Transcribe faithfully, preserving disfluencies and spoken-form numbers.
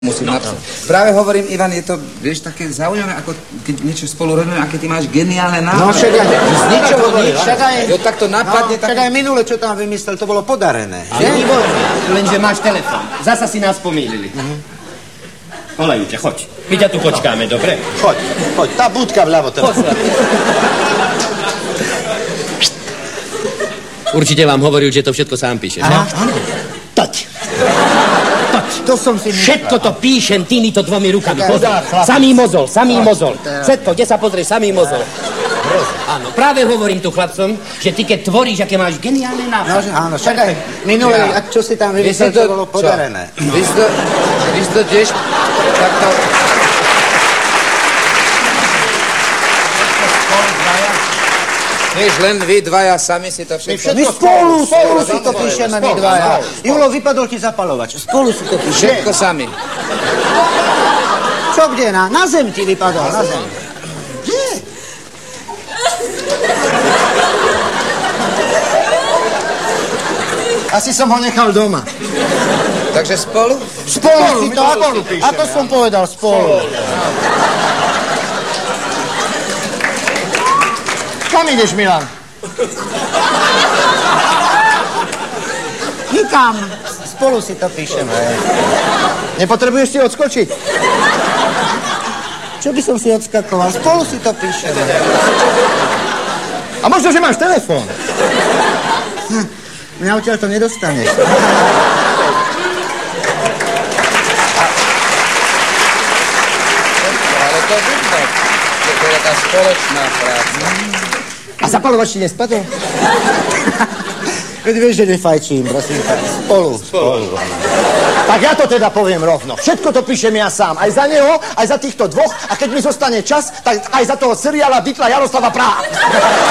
Musím napsať. Práve hovorím, Ivan, je to, vieš, také zaujímavé, ako keď niečo spolu robíme, aké ty máš geniálne nápady. No však aj... Z ničoho nič, však aj... jo, tak to napadne, No, tak... však aj minule, čo tam vymyslel, to bolo podarené. Ale výborné, lenže máš telefon. Zasa si nás pomýlili. Olejte, choď. My ťa tu počkáme, dobre? Choď, choď, tá budka vľavo teda. Určite vám hovoril, že to všetko sám píšeš, Aha, ne? áno. Toť. Toť. To som si myslel. Všetko to píšem týmito dvomi rukami. Tak, Pozor, chlap. samý mozol, samý Chlap, mozol. teraz. Všetko, kde sa pozrieš, samý mozol. Áno, práve hovorím tu chlapcom, že ty keď tvoríš, aké máš geniálne No, nápady. že áno, však aj minule, Ja. ak čo si tam Vy vymyslel, si to- to bolo čo? podarené. Vy si to, vy si to tiež takto... Vieš, len vy dvaja sami si to My všetko... všetko spolu, spolu si to píšeme my dvaja. Julo, vypadol ti zapalovač. Spolu si to píšeme. Všetko sami. Čo kde? Na, na zem ti vypadol, na zem. Kde? Asi som ho nechal doma. Takže spolu? Spolu si to, ako, ako som povedal, spolu. Kam ideš, Milan? Nikam. Spolu si to píšeme. Nepotrebuješ si odskočiť? Čo by som si odskakoval? Spolu si to píšeme. A možno, že máš telefón. Hm, mňa odtiaľ to nedostaneš. Ale to vidno, že to je taká spoločná práca. A zapalovač ti nespadol? Veď vieš, že nefajčím, prosím. Spolu. Spolu. Tak ja to teda poviem rovno. Všetko to píšem ja sám. Aj za neho, aj za týchto dvoch. A keď mi zostane čas, tak aj za toho seriála Ditla Jaroslava Praha.